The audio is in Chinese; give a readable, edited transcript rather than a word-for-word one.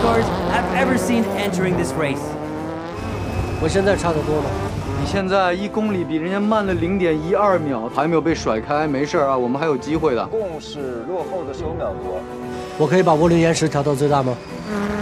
cars I've ever seen entering this race. 我现在差得多吗？ 你现在1公里比人家慢了0.12秒，还没有被甩开，没事啊，我们还有机会的。 共是落后的9秒多。 我可以把涡轮延时调到最大吗？